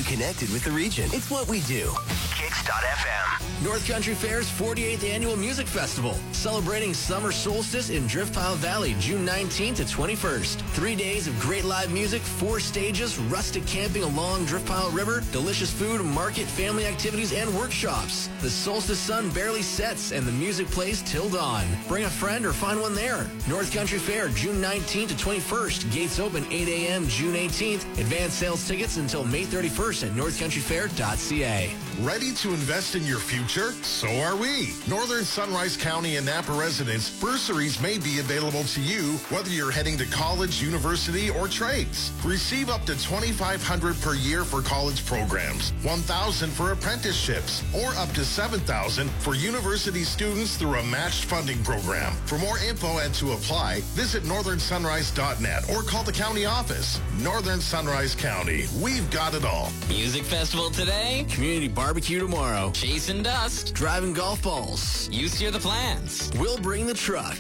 connected with the region. It's what we do. Kicks.fm. North Country Fair's 48th Annual Music Festival, celebrating summer solstice in Driftpile Valley, June 19th to 21st. 3 days of great live music, 4 stages, rustic camping along Driftpile River, delicious food, market, family activities, and workshops. The solstice sun barely sets, and the music plays till dawn. Bring a friend or find one there. North Country Fair, June 19th to 21st. Gates open 8 a.m. June 18th. Advance sales tickets until May 31st at northcountryfair.ca. Ready to invest in your future? So are we. Northern Sunrise County and Napa residents, bursaries may be available to you whether you're heading to college, university, or trades. Receive up to $2,500 per year for college programs, $1,000 for apprenticeships, or up to $7,000 for university students through a matched funding program. For more info and to apply, visit northernsunrise.net or call the county office. Northern Sunrise County, we've got it all. Music festival today, Community barbecue tomorrow. chasing dust, Driving golf balls. you steer the plans. We'll bring the truck.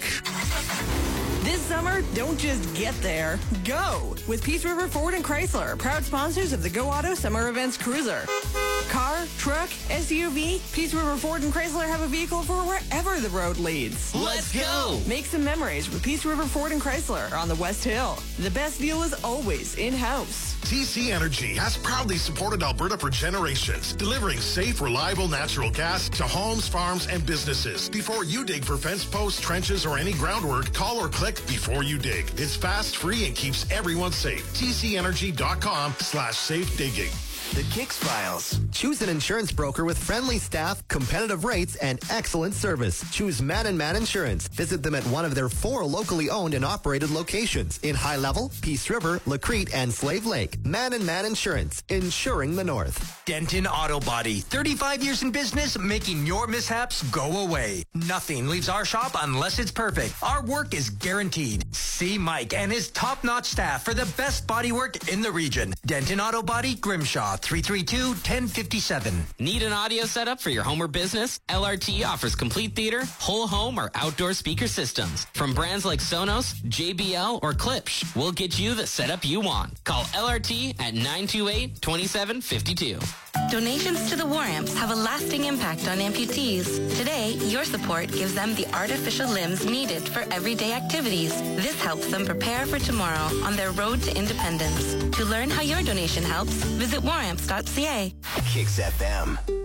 This summer, don't just get there. Go! With Peace River Ford and Chrysler, proud sponsors of the Go Auto Summer Events Cruiser. Car, truck, SUV, Peace River Ford and Chrysler have a vehicle for wherever the road leads. Let's go! Make some memories with Peace River Ford and Chrysler on the West Hill. The best deal is always in-house. TC Energy has proudly supported Alberta for generations, delivering safe, reliable natural gas to homes, farms, and businesses. Before you dig for fence posts, trenches, or any groundwork, call or click before you dig. It's fast, free, and keeps everyone safe. TCEnergy.com/safe digging. The Kicks Files. Choose an insurance broker with friendly staff, competitive rates, and excellent service. Choose Man & Man Insurance. Visit them at one of their 4 locally owned and operated locations in High Level, Peace River, Lacrete, and Slave Lake. Man & Man Insurance, insuring the North. Denton Auto Body. 35 years in business, making your mishaps go away. Nothing leaves our shop unless it's perfect. Our work is guaranteed. See Mike and his top-notch staff for the best bodywork in the region. Denton Auto Body, Grimshaw, 332-1057. Need an audio setup for your home or business? LRT offers complete theater, whole home, or outdoor speaker systems. From brands like Sonos, JBL, or Klipsch, we'll get you the setup you want. Call LRT at 928-2752. Donations to the War Amps have a lasting impact on amputees. Today, your support gives them the artificial limbs needed for everyday activities. This helps them prepare for tomorrow on their road to independence. To learn how your donation helps, visit waramps.ca. Kicks FM.